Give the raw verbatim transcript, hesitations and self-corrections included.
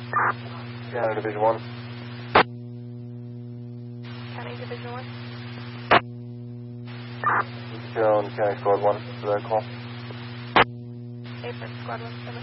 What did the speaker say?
County Division one. County Division one. Joan, County Squad one for that call. Apron Squad one seven.